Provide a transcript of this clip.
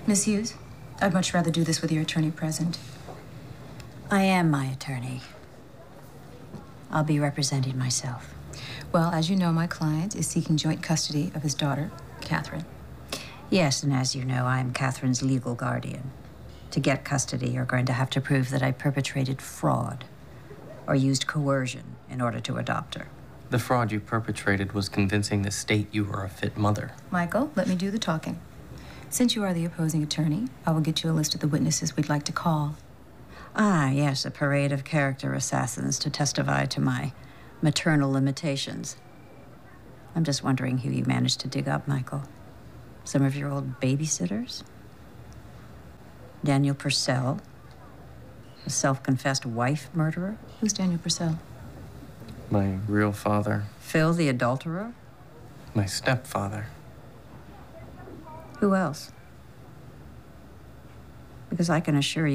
Miss Hughes, I'd much rather do this with your attorney present. I am my attorney. I'll be representing myself. Well, as you know, my client is seeking joint custody of his daughter, Catherine. Yes, and as you know, I am Catherine's legal guardian. To get custody, you're going to have to prove that I perpetrated fraud or used coercion in order to adopt her. The fraud you perpetrated was convincing the state you were a fit mother. Michael, let me do the talking. Since you are the opposing attorney, I will get you a list of the witnesses we'd like to call. Ah, yes, a parade of character assassins to testify to my maternal limitations. I'm just wondering who you managed to dig up, Michael. Some of your old babysitters? Daniel Purcell, a self-confessed wife murderer? Who's Daniel Purcell? My real father. Phil the adulterer? My stepfather. Who else? Because I can assure you